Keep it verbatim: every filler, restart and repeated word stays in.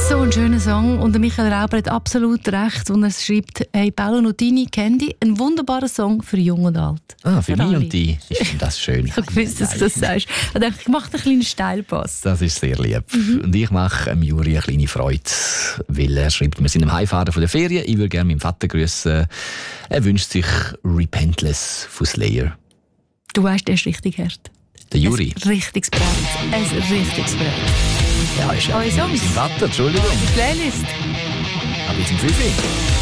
So ein schöner Song und der Michael Rauber hat absolut recht, und er schreibt: «Hey, Paolo Nutini, Candy, ein wunderbarer Song für Jung und Alt.» Ah, für, für mich alle. Und die ist das schön. Ich habe gewusst, dass du das sagst. Ich dachte, ich mache einen kleinen Steilpass. Das ist sehr lieb. Mhm. Und ich mache dem Juri eine kleine Freude, weil er schreibt, wir sind am Heimfahren von der Ferien, ich würde gerne meinen Vater grüßen. Er wünscht sich «Repentless» von Slayer. Du weißt, der ist richtig hart. Der Juri? Ein richtiges Brett. Ein richtiges Brett. Ja, ist ja Eure Songs. Mein Vater, Entschuldigung. Die Playlist. Aber jetzt im Fifi.